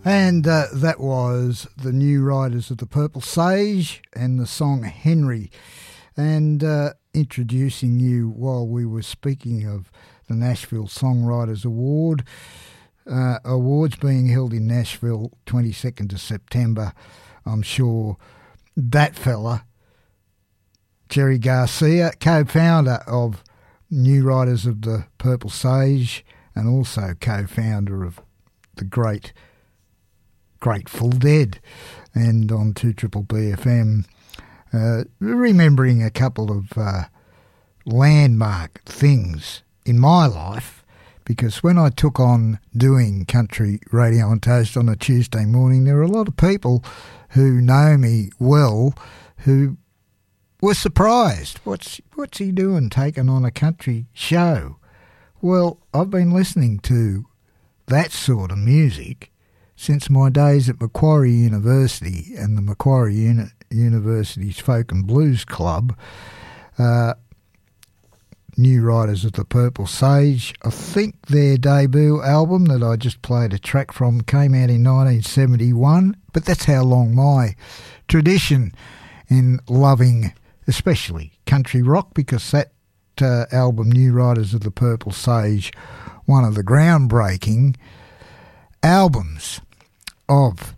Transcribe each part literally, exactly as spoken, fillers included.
And uh, that was the New Riders of the Purple Sage and the song Henry. And uh, introducing you while we were speaking of the Nashville Songwriters Award. Uh, awards being held in Nashville twenty-second of September. I'm sure that fella, Jerry Garcia, co-founder of New Riders of the Purple Sage and also co-founder of the great Grateful Dead, and on two Triple B F M, uh, remembering a couple of uh, landmark things in my life, because when I took on doing country radio on Toast on a Tuesday morning, there are a lot of people who know me well who were surprised. What's what's he doing taking on a country show? Well, I've been listening to that sort of music since my days at Macquarie University and the Macquarie Uni- University's Folk and Blues Club. Uh, New Riders of the Purple Sage, I think their debut album that I just played a track from came out in nineteen seventy-one, but that's how long my tradition in loving especially country rock, because that uh, album, New Riders of the Purple Sage, one of the groundbreaking albums of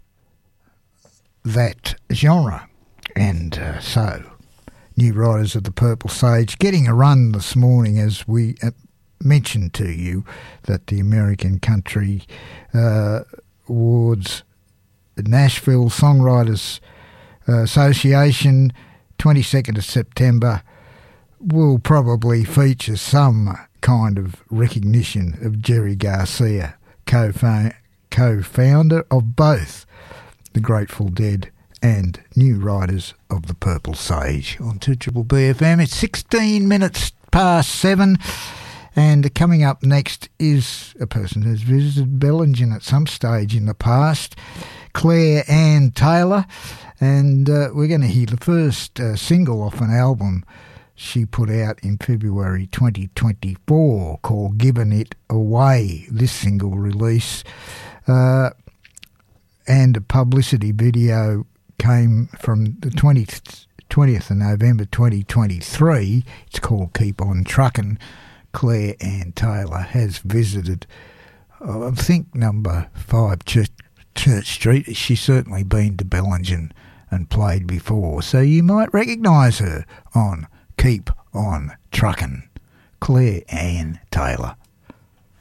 that genre. And uh, so New Riders of the Purple Sage getting a run this morning, as we uh, mentioned to you that the American Country uh, Awards, Nashville Songwriters uh, Association, twenty-second of September, will probably feature some kind of recognition of Jerry Garcia, co-fa- co-founder of both the Grateful Dead and New Riders of the Purple Sage on two Triple B F M. It's sixteen minutes past seven, and coming up next is a person who's visited Bellingen at some stage in the past, Claire Ann Taylor, and uh, we're going to hear the first uh, single off an album she put out in February twenty twenty-four called Giving It Away. This single release uh, and a publicity video came from the twentieth of November twenty twenty-three. It's called Keep On Truckin'. Claire Ann Taylor has visited, uh, I think, number five Church, Church Street. She's certainly been to Bellingen and played before, so you might recognise her on Keep On Truckin'. Claire Ann Taylor.